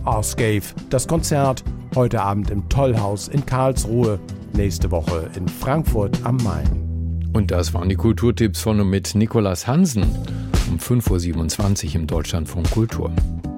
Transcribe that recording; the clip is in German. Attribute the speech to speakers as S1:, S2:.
S1: Oscave. Das Konzert heute Abend im Tollhaus in Karlsruhe, nächste Woche in Frankfurt am Main.
S2: Und das waren die Kulturtipps von und mit Nicolas Hansen um 5.27 Uhr im Deutschlandfunk Kultur.